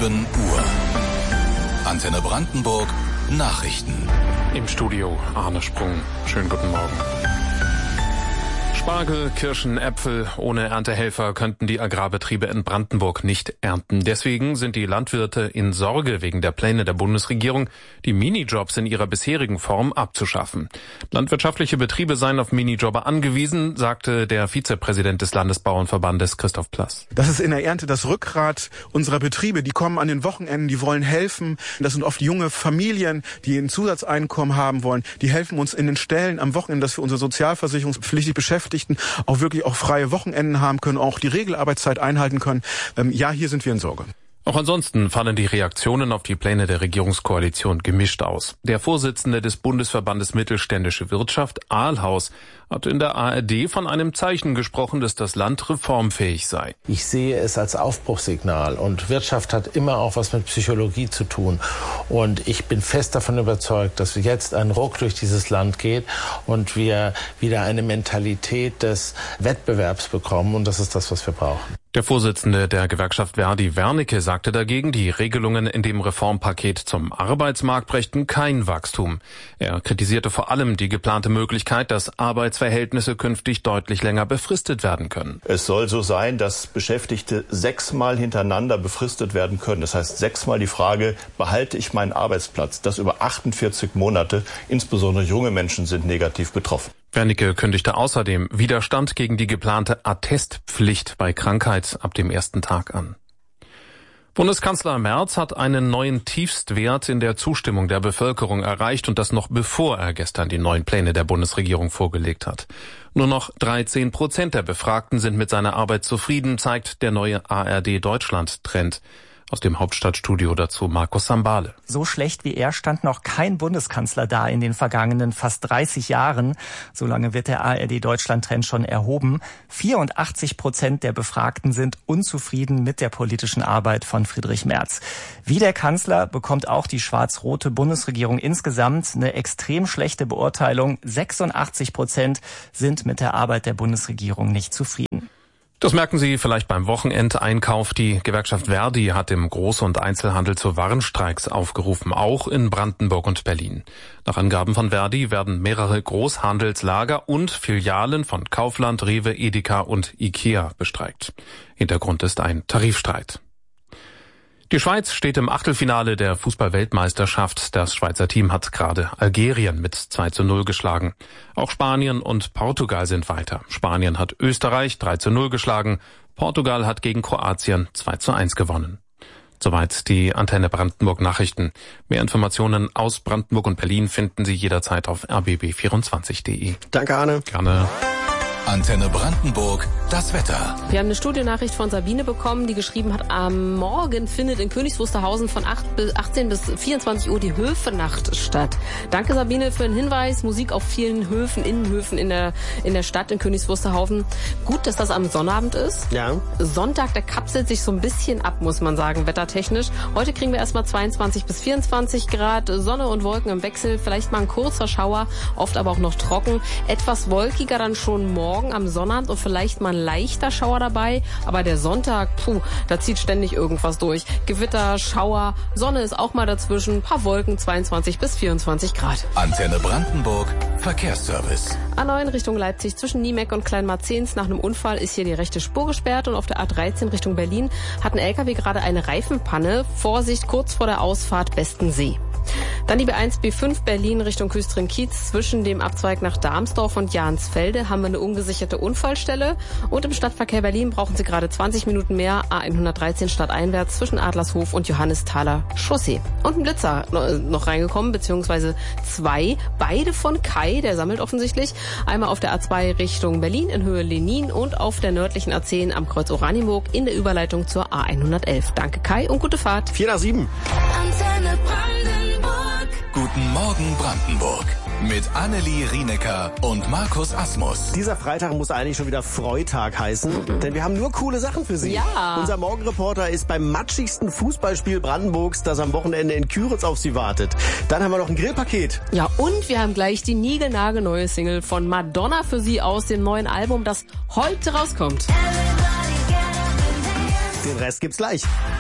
7 Uhr. Antenne Brandenburg Nachrichten. Im Studio Arne Sprung. Schönen guten Morgen. Spargel, Kirschen, Äpfel ohne Erntehelfer könnten die Agrarbetriebe in Brandenburg nicht ernten. Deswegen sind die Landwirte in Sorge wegen der Pläne der Bundesregierung, die Minijobs in ihrer bisherigen Form abzuschaffen. Landwirtschaftliche Betriebe seien auf Minijobber angewiesen, sagte der Vizepräsident des Landesbauernverbandes Christoph Plass. Das ist in der Ernte das Rückgrat unserer Betriebe. Die kommen an den Wochenenden, die wollen helfen. Das sind oft junge Familien, die ein Zusatzeinkommen haben wollen. Die helfen uns in den Ställen am Wochenende, dass wir unsere sozialversicherungspflichtig Beschäftigten auch wirklich auch freie Wochenenden haben können, auch die Regelarbeitszeit einhalten können. Ja, hier sind wir in Sorge. Auch ansonsten fallen die Reaktionen auf die Pläne der Regierungskoalition gemischt aus. Der Vorsitzende des Bundesverbandes Mittelständische Wirtschaft, Ahlhaus, hat in der ARD von einem Zeichen gesprochen, dass das Land reformfähig sei. Ich sehe es als Aufbruchssignal und Wirtschaft hat immer auch was mit Psychologie zu tun. Und ich bin fest davon überzeugt, dass jetzt ein Ruck durch dieses Land geht und wir wieder eine Mentalität des Wettbewerbs bekommen und das ist das, was wir brauchen. Der Vorsitzende der Gewerkschaft Verdi, Wernicke, sagte dagegen, die Regelungen in dem Reformpaket zum Arbeitsmarkt brächten kein Wachstum. Er kritisierte vor allem die geplante Möglichkeit, dass Arbeitsverhältnisse künftig deutlich länger befristet werden können. Es soll so sein, dass Beschäftigte 6-mal hintereinander befristet werden können. Das heißt 6-mal die Frage, behalte ich meinen Arbeitsplatz? Das über 48 Monate. Insbesondere junge Menschen sind negativ betroffen. Wernicke kündigte außerdem Widerstand gegen die geplante Attestpflicht bei Krankheit ab dem ersten Tag an. Bundeskanzler Merz hat einen neuen Tiefstwert in der Zustimmung der Bevölkerung erreicht und das noch bevor er gestern die neuen Pläne der Bundesregierung vorgelegt hat. Nur noch 13% der Befragten sind mit seiner Arbeit zufrieden, zeigt der neue ARD-Deutschland-Trend. Aus dem Hauptstadtstudio dazu Markus Sambale. So schlecht wie er stand noch kein Bundeskanzler da in den vergangenen fast 30 Jahren. So lange wird der ARD-Deutschland-Trend schon erhoben. 84% der Befragten sind unzufrieden mit der politischen Arbeit von Friedrich Merz. Wie der Kanzler bekommt auch die schwarz-rote Bundesregierung insgesamt eine extrem schlechte Beurteilung. 86% sind mit der Arbeit der Bundesregierung nicht zufrieden. Das merken Sie vielleicht beim Wochenendeinkauf. Die Gewerkschaft Verdi hat im Groß- und Einzelhandel zu Warnstreiks aufgerufen, auch in Brandenburg und Berlin. Nach Angaben von Verdi werden mehrere Großhandelslager und Filialen von Kaufland, Rewe, Edeka und Ikea bestreikt. Hintergrund ist ein Tarifstreit. Die Schweiz steht im Achtelfinale der Fußball-Weltmeisterschaft. Das Schweizer Team hat gerade Algerien mit 2:0 geschlagen. Auch Spanien und Portugal sind weiter. Spanien hat Österreich 3:0 geschlagen. Portugal hat gegen Kroatien 2:1 gewonnen. Soweit die Antenne Brandenburg Nachrichten. Mehr Informationen aus Brandenburg und Berlin finden Sie jederzeit auf rbb24.de. Danke, Arne. Gerne. Antenne Brandenburg, das Wetter. Wir haben eine Studionachricht von Sabine bekommen, die geschrieben hat, am Morgen findet in Königs Wusterhausen von 18 bis 24 Uhr die Höfenacht statt. Danke Sabine für den Hinweis. Musik auf vielen Höfen, Innenhöfen in der Stadt in Königs Wusterhausen. Gut, dass das am Sonnabend ist. Ja. Sonntag, der kapselt sich so ein bisschen ab, muss man sagen, wettertechnisch. Heute kriegen wir erstmal 22 bis 24 Grad, Sonne und Wolken im Wechsel, vielleicht mal ein kurzer Schauer, oft aber auch noch trocken. Etwas wolkiger dann schon morgen am Sonnabend und vielleicht mal ein leichter Schauer dabei. Aber der Sonntag, da zieht ständig irgendwas durch. Gewitter, Schauer, Sonne ist auch mal dazwischen, ein paar Wolken, 22 bis 24 Grad. Antenne Brandenburg, Verkehrsservice. A9 Richtung Leipzig zwischen Niemeck und Kleinmarzens. Nach einem Unfall ist hier die rechte Spur gesperrt und auf der A13 Richtung Berlin hat ein LKW gerade eine Reifenpanne. Vorsicht, kurz vor der Ausfahrt Bestensee. Dann die B1, B5 Berlin Richtung Küstrin-Kiez. Zwischen dem Abzweig nach Darmsdorf und Jahnsfelde haben wir eine ungesicherte Unfallstelle. Und im Stadtverkehr Berlin brauchen Sie gerade 20 Minuten mehr. A113 stadteinwärts zwischen Adlershof und Johannisthaler Chaussee. Und ein Blitzer noch reingekommen, beziehungsweise 2. Beide von Kai, der sammelt offensichtlich. Einmal auf der A2 Richtung Berlin in Höhe Lenin und auf der nördlichen A10 am Kreuz Oranienburg in der Überleitung zur A111. Danke Kai und gute Fahrt. 4:07. Antenne Brandenburg. Guten Morgen Brandenburg. Mit Annelie Rienecker und Markus Asmus. Dieser Freitag muss eigentlich schon wieder Freitag heißen, denn wir haben nur coole Sachen für Sie. Ja. Unser Morgenreporter ist beim matschigsten Fußballspiel Brandenburgs, das am Wochenende in Küritz auf Sie wartet. Dann haben wir noch ein Grillpaket. Ja, und wir haben gleich die niegelnagelneue Single von Madonna für Sie aus dem neuen Album, das heute rauskommt. Den Rest gibt's gleich.